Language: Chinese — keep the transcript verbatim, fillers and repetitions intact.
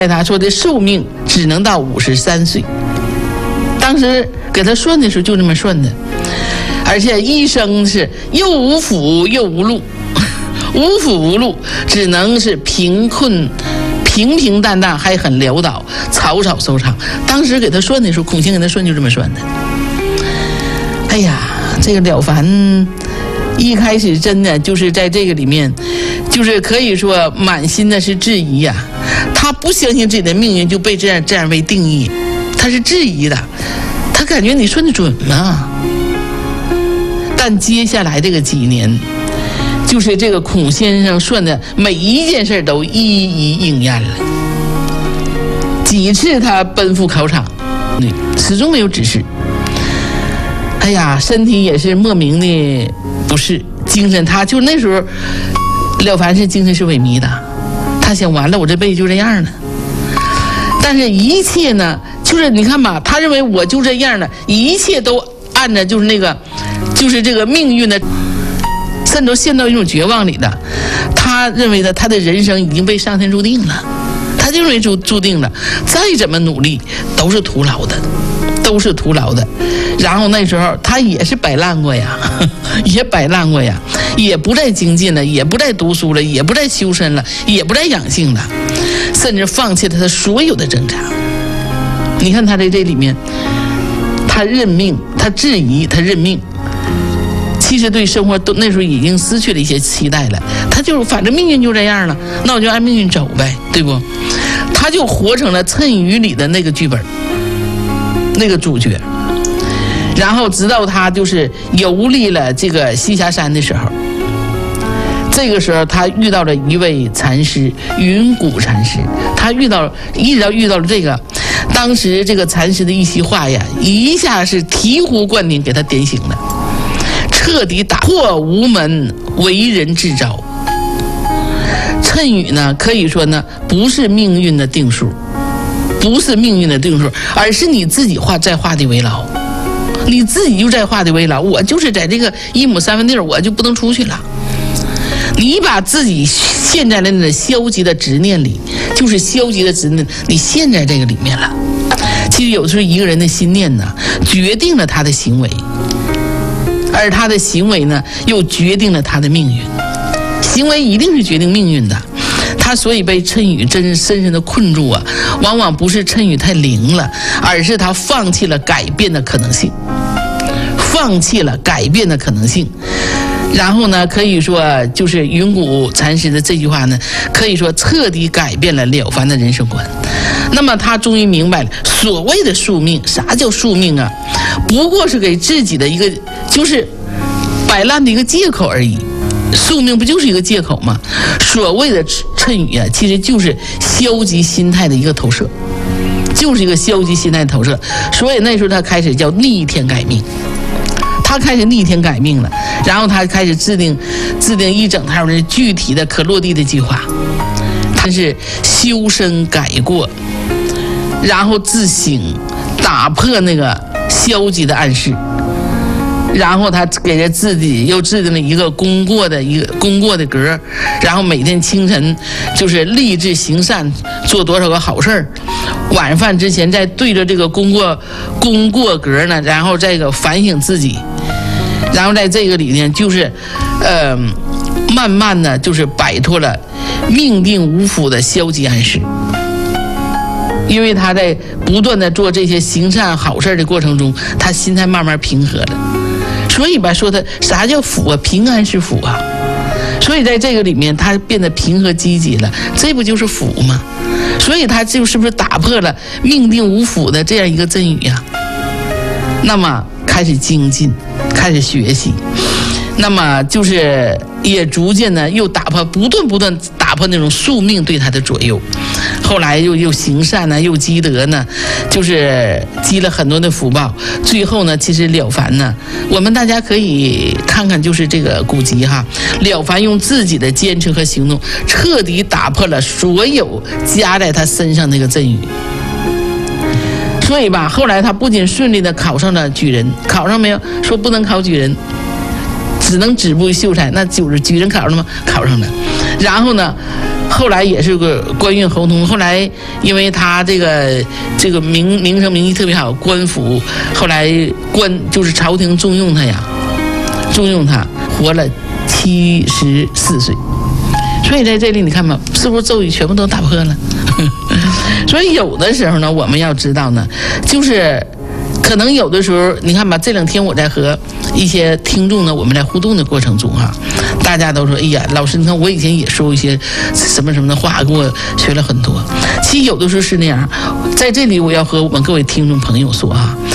他说的寿命只能到五十三岁。当时给他算的时候就这么算的，而且一生是又无辅又无禄，无辅无禄，只能是贫困平平淡淡，还很潦倒，草草收场。当时给他算的时候，孔庆给他算就这么算的。哎呀，这个了凡一开始真的就是在这个里面，就是可以说满心的是质疑呀、啊。他不相信自己的命运就被这样这样为定义，他是质疑的，他感觉你说的准吗？但接下来这个几年，就是这个孔先生算的每一件事都一一应验了。几次他奔赴考场，始终没有指示。哎呀，身体也是莫名的不适，精神他就那时候了凡是精神是萎靡的。他想完了，我这辈子就这样了。但是一切呢，就是你看吧，他认为我就这样了，一切都按着就是那个，就是这个命运的，甚至陷到一种绝望里的。他认为呢，他的人生已经被上天注定了，他就认为注注定了，再怎么努力都是徒劳的，都是徒劳的。然后那时候他也是摆烂过呀，也摆烂过呀，也不再精进了，也不再读书了，也不再修身了，也不再养性了，甚至放弃了他所有的挣扎。你看他在这里面，他认命，他质疑，他认命。其实对生活都那时候已经失去了一些期待了，他就反正命运就这样了，那我就按命运走呗，对不？他就活成了谶语里的那个剧本，那个主角。然后直到他就是游历了这个栖霞山的时候，这个时候他遇到了一位禅师，云谷禅师。他遇到一直到遇到了这个，当时这个禅师的一席话呀，一下是醍醐灌顶，给他点醒了，彻底打破无门为人自招。谶语呢，可以说呢，不是命运的定数，不是命运的定数，而是你自己画在画的为牢。你自己就在画的为牢，我就是在这个一亩三分地儿，我就不能出去了。你把自己陷在了那个消极的执念里，就是消极的执念，你陷在这个里面了。其实有时候一个人的心念呢，决定了他的行为，而他的行为呢，又决定了他的命运。行为一定是决定命运的。他所以被谶语真深深的困住啊，往往不是谶语太灵了，而是他放弃了改变的可能性，放弃了改变的可能性。然后呢，可以说就是云谷禅师的这句话呢，可以说彻底改变了了凡的人生观。那么他终于明白了，所谓的宿命，啥叫宿命啊？不过是给自己的一个就是摆烂的一个借口而已。宿命不就是一个借口吗？所谓的谶语啊，其实就是消极心态的一个投射，就是一个消极心态的投射。所以那时候他开始叫逆天改命，他开始逆天改命了。然后他开始制定制定一整套的具体的可落地的计划，他是修身改过，然后自省，打破那个消极的暗示。然后他给他自己又制定了一个功过的一个功过的格，然后每天清晨就是立志行善，做多少个好事儿，晚饭之前再对着这个功过功过格呢，然后这个反省自己，然后在这个里面就是呃慢慢的就是摆脱了命定无辅的消极暗示。因为他在不断的做这些行善好事的过程中，他心态慢慢平和了。所以吧，说他啥叫福啊？平安是福啊。所以在这个里面，他变得平和积极了，这不就是福吗？所以他就是不是打破了命定无辅的这样一个谶语呀？那么开始精进，开始学习，那么就是也逐渐的又打破，不断不断打破那种宿命对他的左右。后来又又行善呢，又积德呢，就是积了很多的福报。最后呢，其实了凡呢，我们大家可以看看，就是这个古籍哈，了凡用自己的坚持和行动，彻底打破了所有加在他身上那个谶语。所以吧，后来他不仅顺利的考上了举人，考上没有？说不能考举人，只能止步秀才。那就是举人考上了吗？考上了。然后呢， 后来也是个官运亨通，后来因为他这个这个名名声名气特别好，官府后来官就是朝廷重用他呀，重用他，活了七十四岁。所以在这里你看吧，是不是咒语全部都打破了？所以有的时候呢，我们要知道呢，就是可能有的时候，你看吧，这两天我在和一些听众呢，我们在互动的过程中哈，大家都说，哎呀，老师，你看我以前也说一些什么什么的话，给我学了很多。其实有的时候是那样，在这里我要和我们各位听众朋友说哈，